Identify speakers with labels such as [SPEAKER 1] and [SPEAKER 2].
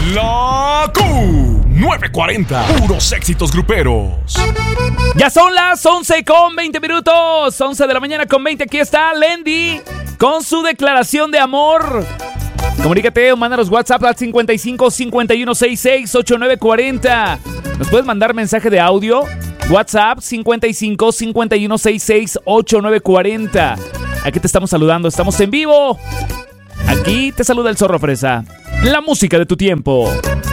[SPEAKER 1] La Q940. Puros éxitos gruperos.
[SPEAKER 2] Ya son las 11:20. 11 de la mañana con 20. Aquí está Lendy con su declaración de amor. Comunícate o mándanos WhatsApp al 55 51 66 8940. Nos puedes mandar mensaje de audio. WhatsApp 55 51 66 8940. Aquí te estamos saludando, estamos en vivo. Aquí te saluda el Zorro Fresa. La música de tu tiempo.